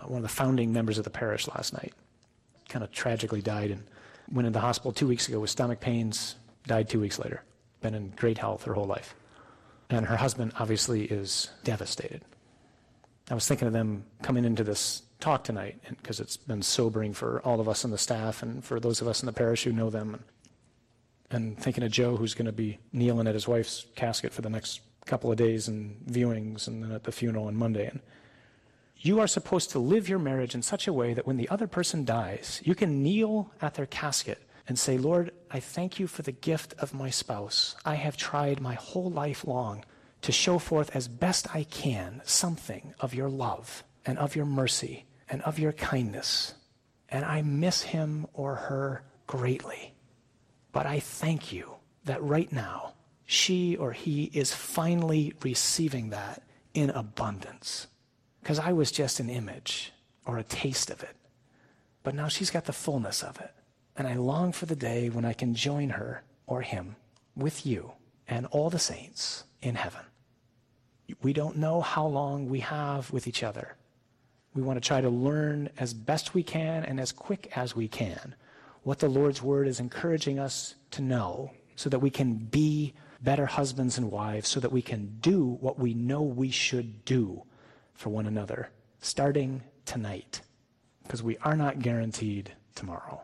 one of the founding members of the parish last night. Kind of tragically died and went into the hospital 2 weeks ago with stomach pains, died 2 weeks later. Been in great health her whole life. And her husband obviously is devastated. I was thinking of them coming into this talk tonight because it's been sobering for all of us on the staff and for those of us in the parish who know them. And thinking of Joe, who's going to be kneeling at his wife's casket for the next couple of days and viewings and then at the funeral on Monday. And you are supposed to live your marriage in such a way that when the other person dies, you can kneel at their casket and say, Lord, I thank you for the gift of my spouse. I have tried my whole life long to show forth as best I can something of your love and of your mercy and of your kindness. And I miss him or her greatly. But I thank you that right now, she or he is finally receiving that in abundance. Because I was just an image or a taste of it. But now she's got the fullness of it. And I long for the day when I can join her or him with you and all the saints in heaven. We don't know how long we have with each other. We want to try to learn as best we can and as quick as we can what the Lord's word is encouraging us to know so that we can be better husbands and wives, so that we can do what we know we should do for one another, starting tonight, because we are not guaranteed tomorrow.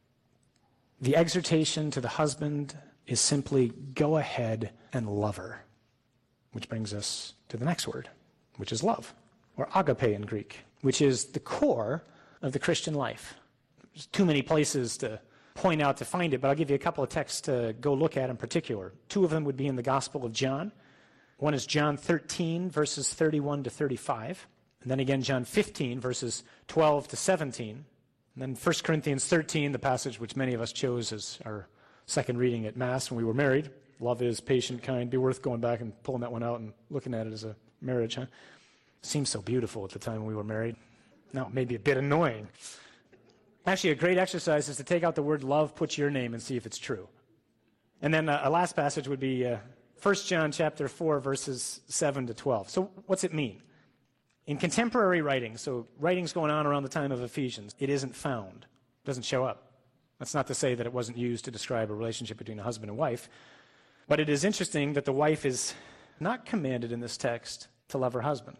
The exhortation to the husband is simply go ahead and love her, which brings us to the next word, which is love, or agape in Greek, which is the core of the Christian life. There's too many places to point out to find it, but I'll give you a couple of texts to go look at in particular. Two of them would be in the Gospel of John. One is John 13, verses 31 to 35. And then again, John 15, verses 12 to 17. And then 1 Corinthians 13, the passage which many of us chose as our second reading at Mass when we were married. Love is patient, kind. Be worth going back and pulling that one out and looking at it as a marriage, huh? Seemed so beautiful at the time when we were married. Now, maybe a bit annoying. Actually, a great exercise is to take out the word love, put your name, and see if it's true. And then a last passage would be 1 John chapter 4, verses 7 to 12. So what's it mean? In contemporary writings, so writings going on around the time of Ephesians, it isn't found. It doesn't show up. That's not to say that it wasn't used to describe a relationship between a husband and wife. But it is interesting that the wife is not commanded in this text to love her husband.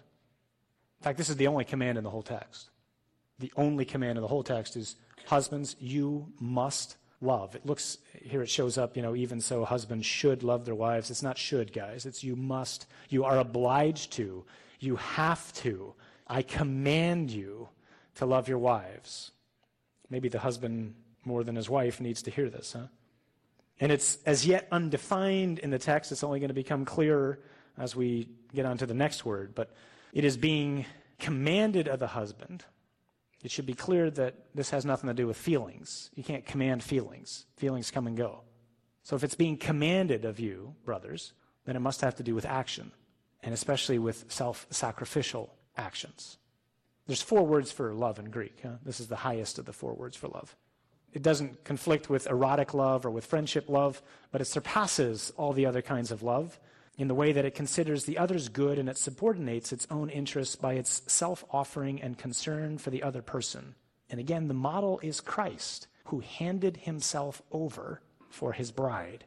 In fact, this is the only command in the whole text. The only command in the whole text is, husbands, you must love. It looks, here it shows up, even so husbands should love their wives. It's not should, guys. It's you must. You are obliged to. You have to. I command you to love your wives. Maybe the husband, more than his wife, needs to hear this, huh? And it's as yet undefined in the text. It's only going to become clearer as we get on to the next word. But it is being commanded of the husband. It should be clear that this has nothing to do with feelings. You can't command feelings. Feelings come and go. So if it's being commanded of you, brothers, then it must have to do with action, and especially with self-sacrificial actions. There's 4 words for love in Greek. Huh? This is the highest of the 4 words for love. It doesn't conflict with erotic love or with friendship love, but it surpasses all the other kinds of love in the way that it considers the other's good and it subordinates its own interests by its self-offering and concern for the other person. And again, the model is Christ, who handed himself over for his bride.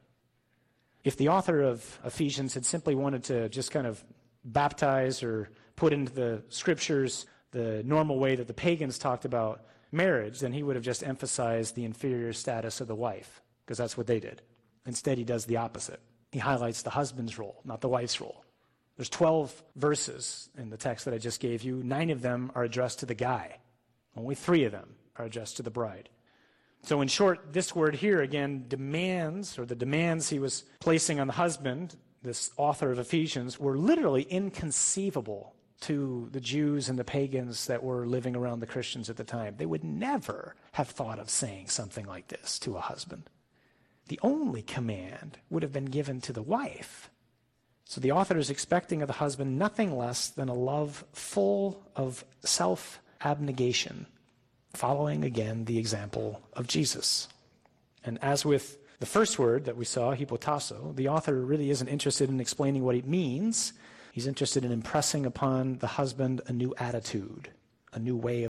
If the author of Ephesians had simply wanted to just kind of baptize or put into the scriptures the normal way that the pagans talked about marriage, then he would have just emphasized the inferior status of the wife, because that's what they did. Instead, he does the opposite. He highlights the husband's role, not the wife's role. There's 12 verses in the text that I just gave you. 9 of them are addressed to the guy. Only 3 of them are addressed to the bride. So in short, this word here, again, demands, or the demands he was placing on the husband, this author of Ephesians, were literally inconceivable to the Jews and the pagans that were living around the Christians at the time. They would never have thought of saying something like this to a husband. The only command would have been given to the wife. So the author is expecting of the husband nothing less than a love full of self-abnegation, following again the example of Jesus. And as with the first word that we saw, hypotasso, the author really isn't interested in explaining what it means. He's interested in impressing upon the husband a new attitude, a new way of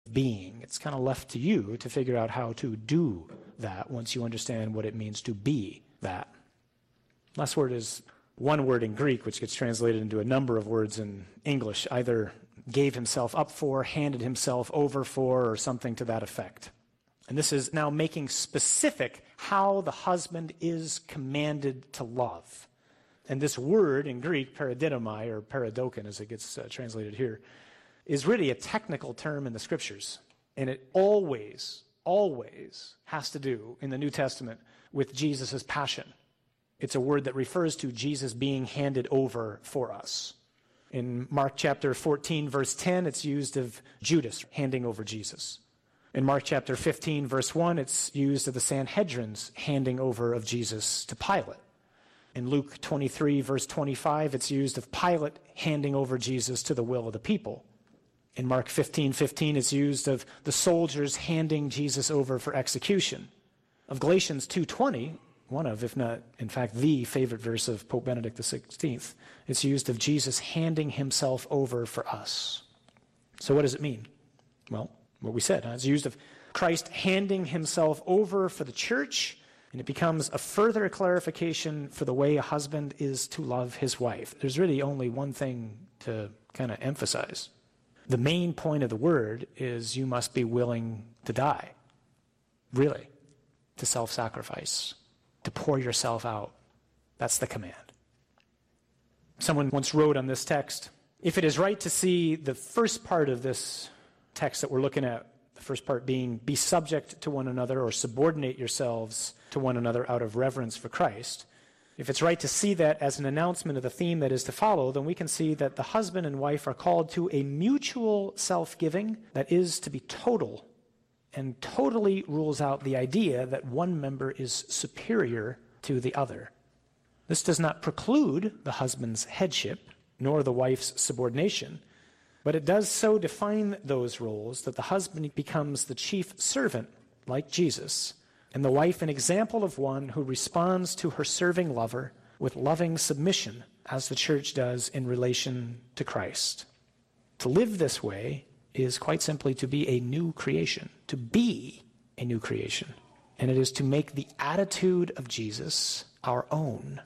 being. It's kind of left to you to figure out how to do that once you understand what it means to be that. Last word is one word in Greek, which gets translated into a number of words in English, either gave himself up for, handed himself over for, or something to that effect. And this is now making specific how the husband is commanded to love. And this word in Greek, paradidomai, or paradokin as it gets translated here, is really a technical term in the Scriptures. And it always has to do in the New Testament with Jesus' passion. It's a word that refers to Jesus being handed over for us. In Mark chapter 14, verse 10, it's used of Judas handing over Jesus. In Mark chapter 15, verse 1, it's used of the Sanhedrin's handing over of Jesus to Pilate. In Luke 23, verse 25, it's used of Pilate handing over Jesus to the will of the people. In Mark 15:15, it's used of the soldiers handing Jesus over for execution. Of Galatians 2:20, one of, if not, in fact, the favorite verse of Pope Benedict XVI, it's used of Jesus handing himself over for us. So what does it mean? Well, what we said, it's used of Christ handing himself over for the church, and it becomes a further clarification for the way a husband is to love his wife. There's really only one thing to kind of emphasize. The main point of the word is you must be willing to die, really, to self-sacrifice, to pour yourself out. That's the command. Someone once wrote on this text, if it is right to see the first part of this text that we're looking at, the first part being, be subject to one another or subordinate yourselves to one another out of reverence for Christ, if it's right to see that as an announcement of the theme that is to follow, then we can see that the husband and wife are called to a mutual self-giving that is to be total, and totally rules out the idea that one member is superior to the other. This does not preclude the husband's headship, nor the wife's subordination, but it does so define those roles that the husband becomes the chief servant, like Jesus, and the wife an example of one who responds to her serving lover with loving submission, as the church does in relation to Christ. To live this way is quite simply to be a new creation, to be a new creation. And it is to make the attitude of Jesus our own.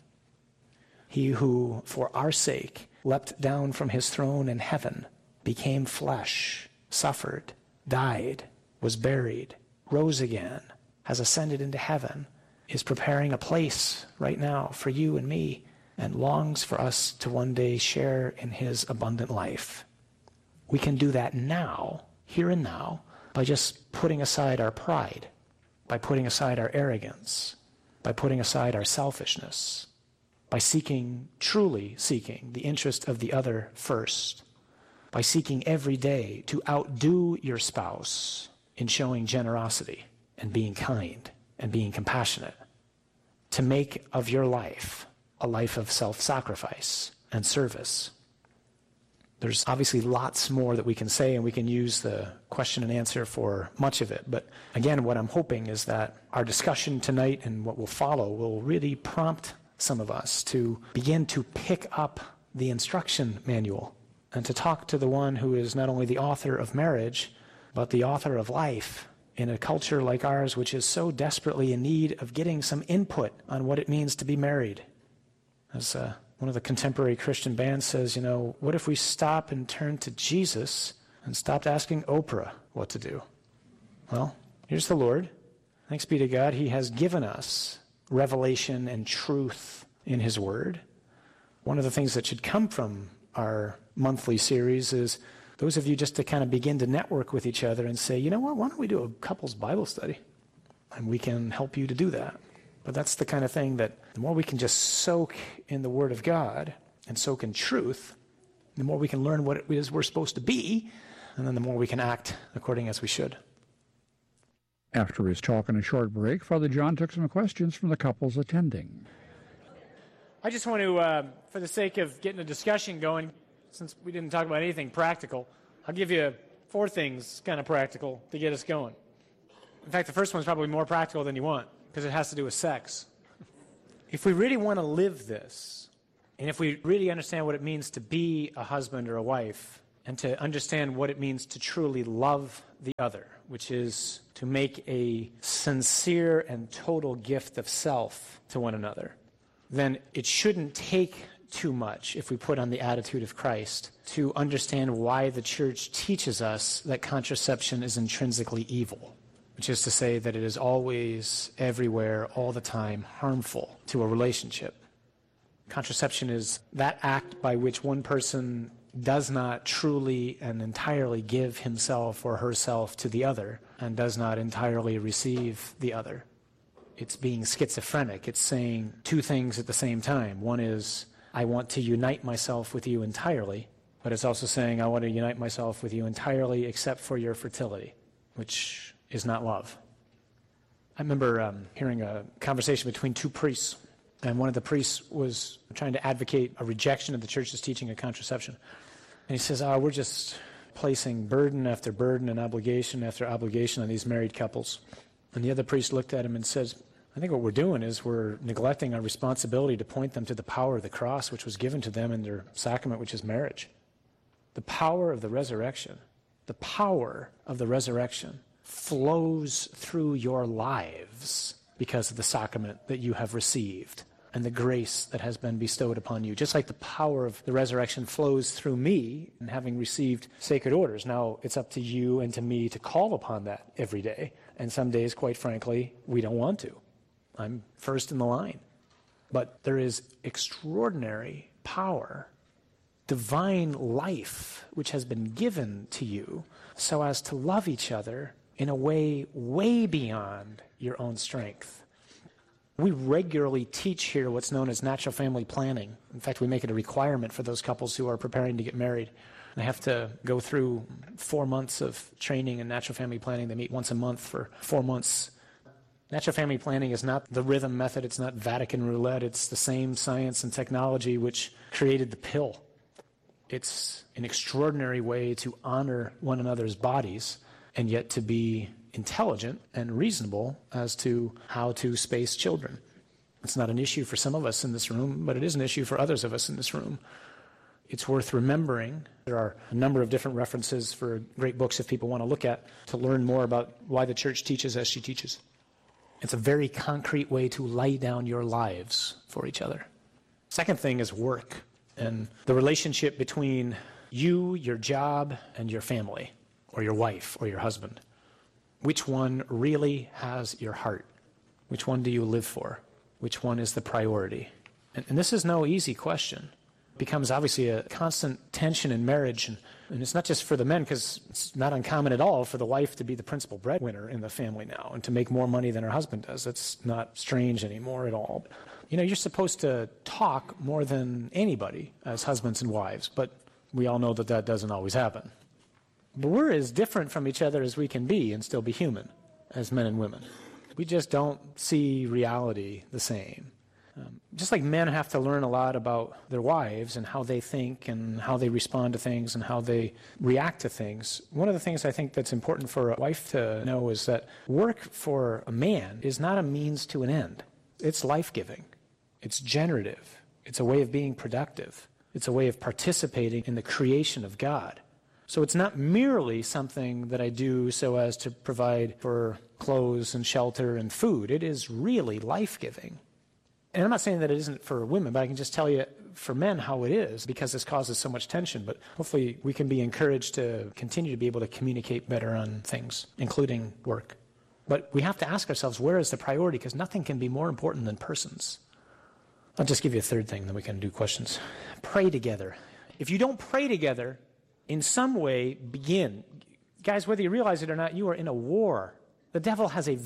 He who, for our sake, leapt down from his throne in heaven, became flesh, suffered, died, was buried, rose again, has ascended into heaven, is preparing a place right now for you and me, and longs for us to one day share in his abundant life. We can do that now, here and now, by just putting aside our pride, by putting aside our arrogance, by putting aside our selfishness, by truly seeking the interest of the other first, by seeking every day to outdo your spouse in showing generosity and being kind and being compassionate, to make of your life a life of self-sacrifice and service. There's obviously lots more that we can say, and we can use the question and answer for much of it. But again, what I'm hoping is that our discussion tonight and what will follow will really prompt some of us to begin to pick up the instruction manual and to talk to the one who is not only the author of marriage, but the author of life in a culture like ours, which is so desperately in need of getting some input on what it means to be married. As one of the contemporary Christian bands says, what if we stop and turn to Jesus and stopped asking Oprah what to do? Well, here's the Lord. Thanks be to God. He has given us revelation and truth in his word. One of the things that should come from our monthly series is those of you just to kind of begin to network with each other and say, why don't we do a couples Bible study? And we can help you to do that. But that's the kind of thing that the more we can just soak in the Word of God and soak in truth, the more we can learn what it is we're supposed to be, and then the more we can act according as we should. After his talk and a short break, Father John took some questions from the couples attending. I just want to, for the sake of getting a discussion going, since we didn't talk about anything practical, I'll give you 4 things kind of practical to get us going. In fact, the first one's probably more practical than you want, because it has to do with sex. If we really want to live this, and if we really understand what it means to be a husband or a wife, and to understand what it means to truly love the other, which is to make a sincere and total gift of self to one another, then it shouldn't take too much, if we put on the attitude of Christ, to understand why the church teaches us that contraception is intrinsically evil, which is to say that it is always, everywhere, all the time harmful to a relationship. Contraception is that act by which one person does not truly and entirely give himself or herself to the other and does not entirely receive the other. It's being schizophrenic. It's saying two things at the same time. One is, I want to unite myself with you entirely, but it's also saying, I want to unite myself with you entirely except for your fertility, which is not love. I remember hearing a conversation between two priests, and one of the priests was trying to advocate a rejection of the church's teaching of contraception. And he says, we're just placing burden after burden and obligation after obligation on these married couples. And the other priest looked at him and says, I think what we're doing is we're neglecting our responsibility to point them to the power of the cross, which was given to them in their sacrament, which is marriage. The power of the resurrection. The power of the resurrection flows through your lives because of the sacrament that you have received and the grace that has been bestowed upon you. Just like the power of the resurrection flows through me and having received sacred orders. Now, it's up to you and to me to call upon that every day. And some days, quite frankly, we don't want to. I'm first in the line. But there is extraordinary power, divine life, which has been given to you so as to love each other in a way way beyond your own strength. We regularly teach here what's known as natural family planning. In fact, we make it a requirement for those couples who are preparing to get married. They have to go through 4 months of training in natural family planning. They meet once a month for 4 months. Natural family planning is not the rhythm method. It's not Vatican roulette. It's the same science and technology which created the pill. It's an extraordinary way to honor one another's bodies and yet to be intelligent and reasonable as to how to space children. It's not an issue for some of us in this room, but it is an issue for others of us in this room. It's worth remembering. There are a number of different references for great books if people want to look at to learn more about why the church teaches as she teaches. It's a very concrete way to lay down your lives for each other. Second thing is work and the relationship between you, your job, and your family, or your wife, or your husband. Which one really has your heart? Which one do you live for? Which one is the priority? And this is no easy question. It becomes obviously a constant tension in marriage, and it's not just for the men, because it's not uncommon at all for the wife to be the principal breadwinner in the family now and to make more money than her husband does. That's not strange anymore at all. You know, you're supposed to talk more than anybody as husbands and wives, but we all know that that doesn't always happen. But we're as different from each other as we can be and still be human as men and women. We just don't see reality the same. Just like men have to learn a lot about their wives and how they think and how they respond to things and how they react to things, one of the things I think that's important for a wife to know is that work for a man is not a means to an end. It's life-giving. It's generative. It's a way of being productive. It's a way of participating in the creation of God. So it's not merely something that I do so as to provide for clothes and shelter and food. It is really life-giving. And I'm not saying that it isn't for women, but I can just tell you for men how it is, because this causes so much tension. But hopefully we can be encouraged to continue to be able to communicate better on things, including work. But we have to ask ourselves, where is the priority? Because nothing can be more important than persons. I'll just give you a third thing, then we can do questions. Pray together. If you don't pray together, in some way begin. Guys, whether you realize it or not, you are in a war. The devil has a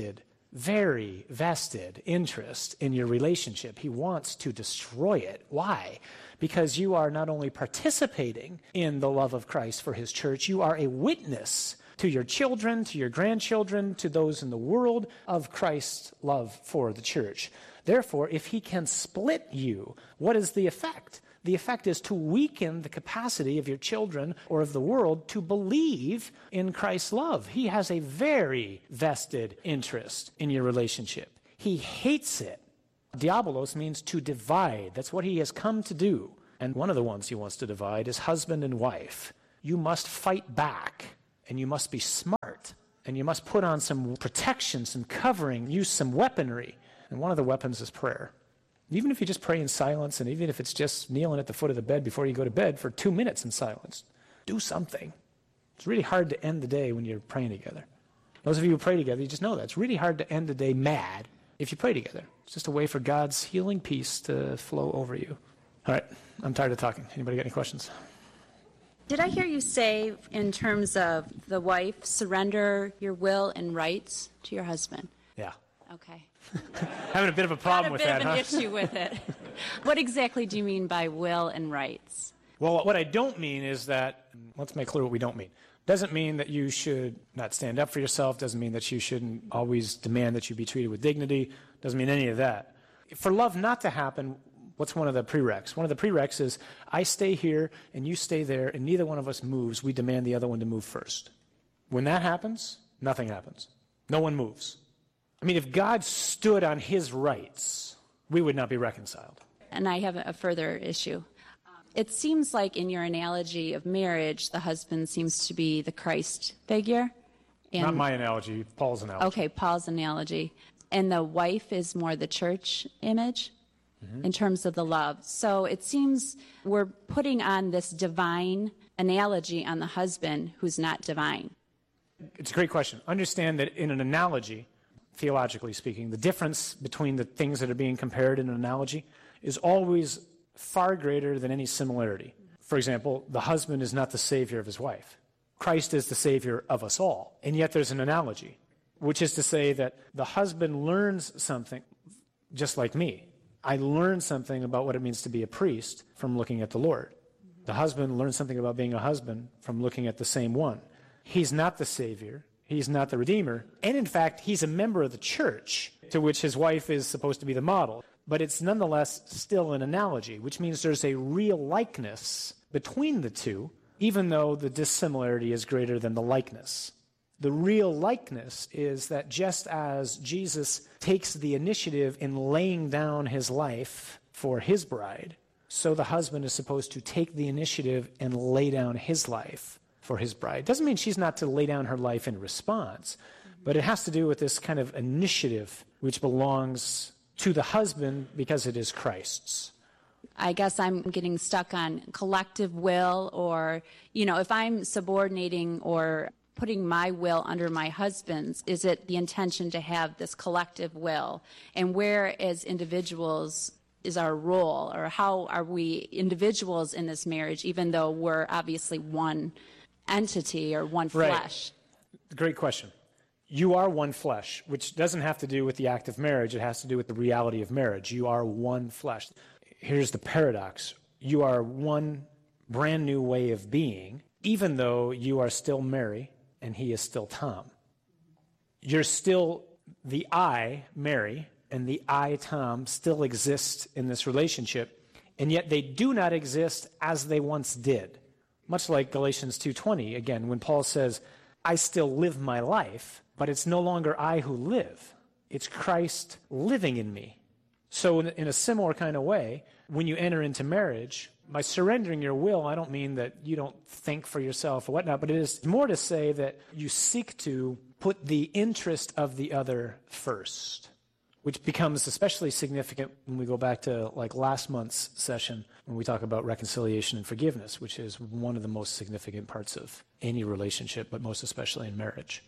very vested interest in your relationship. He wants to destroy it. Why? Because you are not only participating in the love of Christ for his church, you are a witness to your children, to your grandchildren, to those in the world of Christ's love for the church. Therefore, if he can split you, what is the effect? The effect is to weaken the capacity of your children or of the world to believe in Christ's love. He has a very vested interest in your relationship. He hates it. Diabolos means to divide. That's what he has come to do. And one of the ones he wants to divide is husband and wife. you must fight back, and you must be smart, and you must put on some protection, some covering, use some weaponry. And one of the weapons is prayer. Even if you just pray in silence, and even if it's just kneeling at the foot of the bed before you go to bed for 2 minutes in silence, do something. It's really hard to end the day when you're praying together. Those of you who pray together, you just know that. It's really hard to end the day mad if you pray together. It's just a way for God's healing peace to flow over you. All right, I'm tired of talking. Anybody got any questions? Did I hear you say, in terms of the wife, surrender your will and rights to your husband? Yeah. Okay. Having a bit of a problem with that, Got a bit of an issue with it. What exactly do you mean by will and rights? Well, what I don't mean is that, let's make clear what we don't mean. Doesn't mean that you should not stand up for yourself. Doesn't mean that you shouldn't always demand that you be treated with dignity. Doesn't mean any of that. For love not to happen, what's one of the prereqs? One of the prereqs is, I stay here and you stay there and neither one of us moves. We demand the other one to move first. When that happens, nothing happens. No one moves. I mean, if God stood on his rights, we would not be reconciled. And I have a further issue. It seems like in your analogy of marriage, the husband seems to be the Christ figure. And, not my analogy, Paul's analogy. Okay, Paul's analogy. And the wife is more the church image in terms of the love. So it seems we're putting on this divine analogy on the husband who's not divine. It's a great question. Understand that in an analogy, theologically speaking, the difference between the things that are being compared in an analogy is always far greater than any similarity. For example, the husband is not the savior of his wife. Christ is the savior of us all. And yet there's an analogy, which is to say that the husband learns something just like me. I learned something about what it means to be a priest from looking at the Lord. The husband learns something about being a husband from looking at the same one. He's not the savior. He's not the redeemer. And in fact, he's a member of the church to which his wife is supposed to be the model. But it's nonetheless still an analogy, which means there's a real likeness between the two, even though the dissimilarity is greater than the likeness. The real likeness is that just as Jesus takes the initiative in laying down his life for his bride, so the husband is supposed to take the initiative and lay down his life for his bride. Doesn't mean she's not to lay down her life in response, but it has to do with this kind of initiative which belongs to the husband because it is Christ's. I guess I'm getting stuck on collective will, or, if I'm subordinating or putting my will under my husband's, is it the intention to have this collective will? And where, as individuals, is our role, or how are we individuals in this marriage, even though we're obviously one entity or one flesh? Right. Great question. You are one flesh, which doesn't have to do with the act of marriage. It has to do with the reality of marriage. You are one flesh. Here's the paradox. You are one brand new way of being, even though you are still Mary and he is still Tom. You're still the I, Mary, and the I, Tom, still exist in this relationship, and yet they do not exist as they once did. Much like Galatians 2:20, again, when Paul says, I still live my life, but it's no longer I who live. It's Christ living in me. So in a similar kind of way, when you enter into marriage, by surrendering your will, I don't mean that you don't think for yourself or whatnot, but it is more to say that you seek to put the interest of the other first, which becomes especially significant when we go back to like last month's session when we talk about reconciliation and forgiveness, which is one of the most significant parts of any relationship, but most especially in marriage.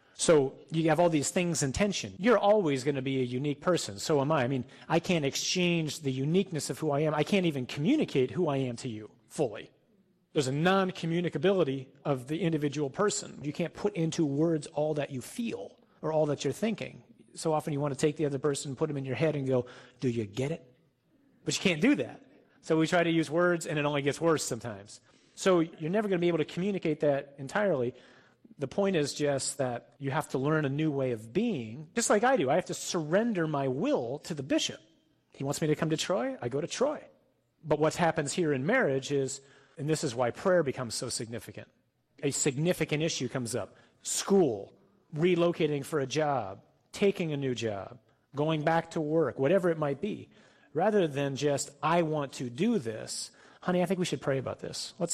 So you have all these things in tension. You're always going to be a unique person. So am I. I mean, I can't exchange the uniqueness of who I am. I can't even communicate who I am to you fully. There's a non-communicability of the individual person. You can't put into words all that you feel or all that you're thinking. So often you want to take the other person, put them in your head and go, do you get it? But you can't do that. So we try to use words and it only gets worse sometimes. So you're never going to be able to communicate that entirely. The point is just that you have to learn a new way of being, just like I do. I have to surrender my will to the bishop. He wants me to come to Troy, I go to Troy. But what happens here in marriage is, and this is why prayer becomes so significant, a significant issue comes up. School, relocating for a job, taking a new job, going back to work, whatever it might be. Rather than just, I want to do this, honey, I think we should pray about this. Let's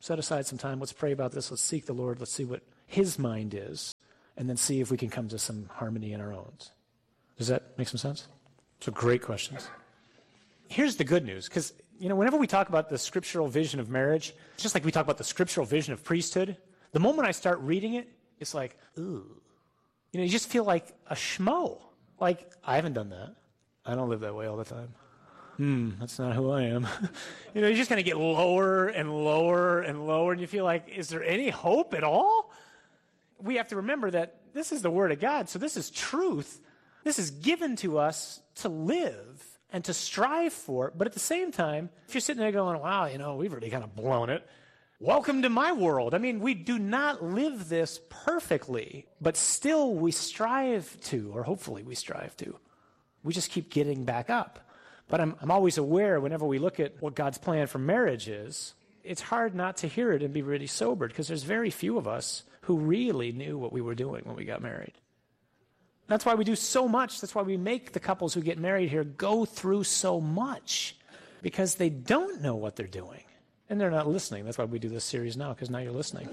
Set aside some time. Let's pray about this. Let's seek the Lord. Let's see what his mind is, and then see if we can come to some harmony in our own. Does that make some sense? So great questions. Here's the good news, because whenever we talk about the scriptural vision of marriage, just like we talk about the scriptural vision of priesthood, the moment I start reading it, it's like, ooh. You just feel like a schmo. Like, I haven't done that. I don't live that way all the time. That's not who I am. You're just going to get lower and lower and lower, and you feel like, is there any hope at all? We have to remember that this is the Word of God, so this is truth. This is given to us to live and to strive for. But at the same time, if you're sitting there going, wow, we've really kind of blown it, welcome to my world. I mean, we do not live this perfectly, but still we strive to, or hopefully we strive to. We just keep getting back up. But I'm always aware whenever we look at what God's plan for marriage is, it's hard not to hear it and be really sobered, because there's very few of us who really knew what we were doing when we got married. That's why we do so much. That's why we make the couples who get married here go through so much, because they don't know what they're doing. And they're not listening. That's why we do this series now, because now you're listening.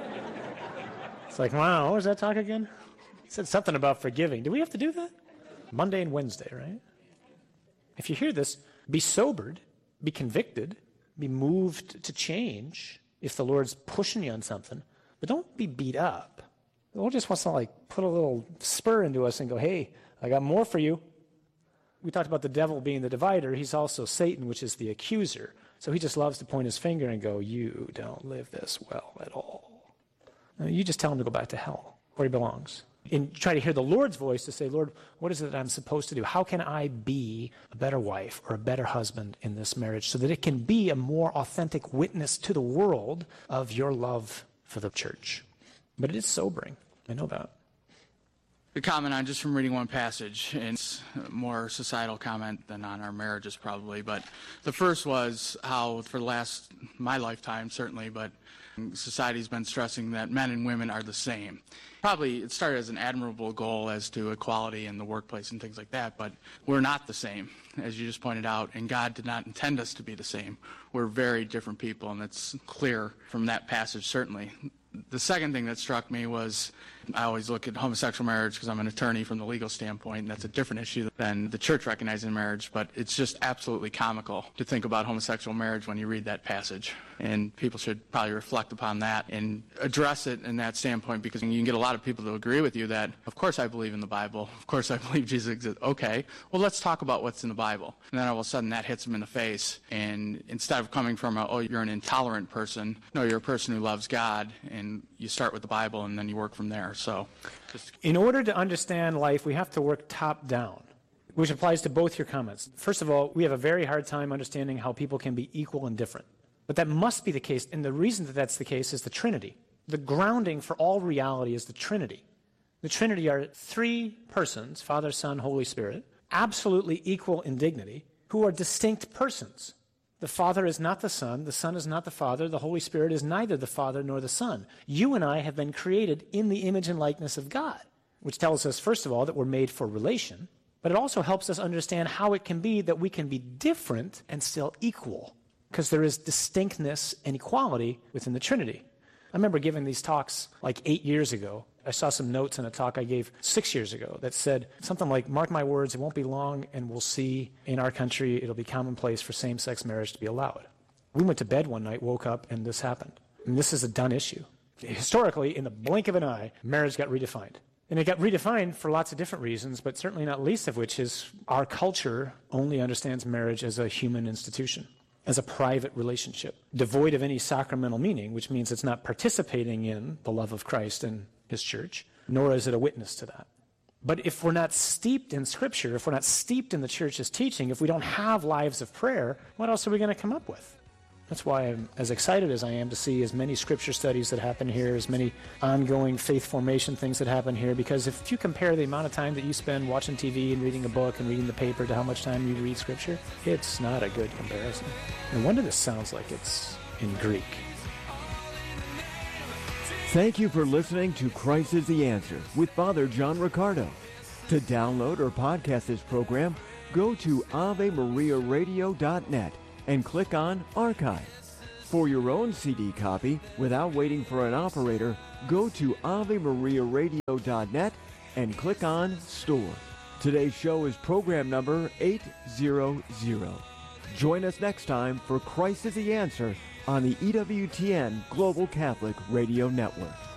It's like, wow, what was that talk again? He said something about forgiving. Do we have to do that? Monday and Wednesday, right? If you hear this, be sobered, be convicted, be moved to change if the Lord's pushing you on something. But don't be beat up. The Lord just wants to put a little spur into us and go, hey, I got more for you. We talked about the devil being the divider. He's also Satan, which is the accuser. So he just loves to point his finger and go, you don't live this well at all. No, you just tell him to go back to hell, where he belongs. And try to hear the Lord's voice to say, Lord, what is it that I'm supposed to do? How can I be a better wife or a better husband in this marriage so that it can be a more authentic witness to the world of your love for the church? But it is sobering. I know that. To comment on just from reading one passage, and it's a more societal comment than on our marriages probably, but the first was how for my lifetime certainly, but society's been stressing that men and women are the same. Probably it started as an admirable goal as to equality in the workplace and things like that, but we're not the same, as you just pointed out, and God did not intend us to be the same. We're very different people, and it's clear from that passage certainly. The second thing that struck me was I always look at homosexual marriage because I'm an attorney from the legal standpoint, and that's a different issue than the church recognizing marriage, but it's just absolutely comical to think about homosexual marriage when you read that passage. And people should probably reflect upon that and address it in that standpoint, because you can get a lot of people to agree with you that, of course I believe in the Bible, of course I believe Jesus exists. Okay, well let's talk about what's in the Bible. And then all of a sudden that hits them in the face, and instead of coming from you're an intolerant person, no, you're a person who loves God, and you start with the Bible and then you work from there. So, in order to understand life, we have to work top down, which applies to both your comments. First of all, we have a very hard time understanding how people can be equal and different. But that must be the case, and the reason that that's the case is the Trinity. The grounding for all reality is the Trinity. The Trinity are three persons, Father, Son, Holy Spirit, absolutely equal in dignity, who are distinct persons. The Father is not the Son is not the Father, the Holy Spirit is neither the Father nor the Son. You and I have been created in the image and likeness of God, which tells us, first of all, that we're made for relation, but it also helps us understand how it can be that we can be different and still equal, because there is distinctness and equality within the Trinity. I remember giving these talks like 8 years ago. I saw some notes in a talk I gave 6 years ago that said something like, mark my words, it won't be long and we'll see in our country it'll be commonplace for same-sex marriage to be allowed. We went to bed one night, woke up, and this happened. And this is a done issue. Historically, in the blink of an eye, marriage got redefined. And it got redefined for lots of different reasons, but certainly not least of which is our culture only understands marriage as a human institution, as a private relationship, devoid of any sacramental meaning, which means it's not participating in the love of Christ and his church, nor is it a witness to that. But if we're not steeped in Scripture, if we're not steeped in the church's teaching, if we don't have lives of prayer, what else are we going to come up with? That's why I'm as excited as I am to see as many Scripture studies that happen here, as many ongoing faith formation things that happen here, because if you compare the amount of time that you spend watching TV and reading a book and reading the paper to how much time you read Scripture, it's not a good comparison. No wonder this sounds like it's in Greek. Thank you for listening to Christ is the Answer with Father John Riccardo. To download or podcast this program, go to AveMariaRadio.net and click on Archive. For your own CD copy, without waiting for an operator, go to AveMariaRadio.net and click on Store. Today's show is program number 800. Join us next time for Christ is the Answer on the EWTN Global Catholic Radio Network.